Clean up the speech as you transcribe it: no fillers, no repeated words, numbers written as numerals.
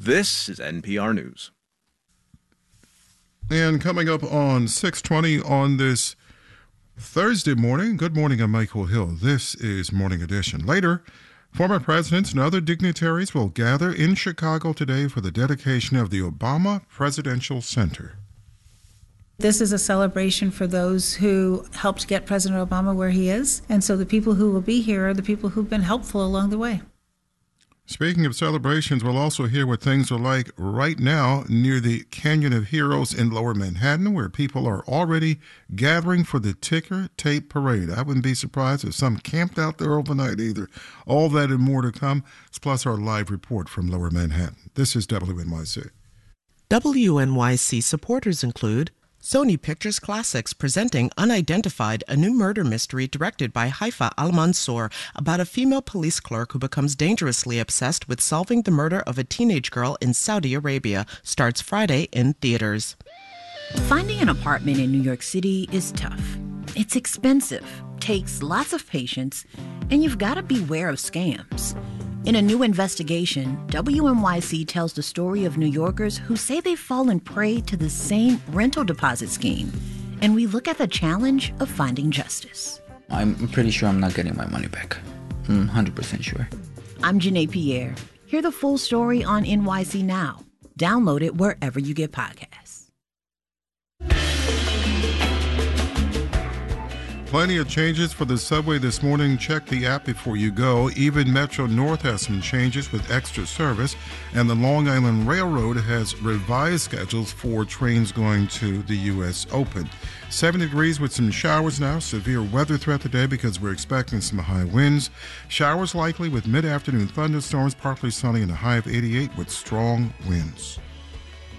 This is NPR News. And coming up on 6:20 on this Thursday morning, good morning, I'm Michael Hill. This is Morning Edition. Later, former presidents and other dignitaries will gather in Chicago today for the dedication of the Obama Presidential Center. This is a celebration for those who helped get President Obama where he is. And so the people who will be here are the people who've been helpful along the way. Speaking of celebrations, we'll also hear what things are like right now near the Canyon of Heroes in Lower Manhattan, where people are already gathering for the ticker tape parade. I wouldn't be surprised if some camped out there overnight either. All that and more to come, plus our live report from Lower Manhattan. This is WNYC. WNYC supporters include Sony Pictures Classics presenting Unidentified, a new murder mystery directed by Haifa Al-Mansour about a female police clerk who becomes dangerously obsessed with solving the murder of a teenage girl in Saudi Arabia. Starts Friday in theaters. Finding an apartment in New York City is tough. It's expensive, takes lots of patience, and you've got to beware of scams. In a new investigation, WNYC tells the story of New Yorkers who say they've fallen prey to the same rental deposit scheme. And we look at the challenge of finding justice. I'm pretty sure I'm not getting my money back. I'm 100% sure. I'm Janae Pierre. Hear the full story on NYC Now. Download it wherever you get podcasts. Plenty of changes for the subway this morning. Check the app before you go. Even Metro North has some changes with extra service, and the Long Island Railroad has revised schedules for trains going to the U.S. Open. 70 degrees with some showers now. Severe weather throughout the day because we're expecting some high winds. Showers likely with mid-afternoon thunderstorms, partly sunny and a high of 88 with strong winds.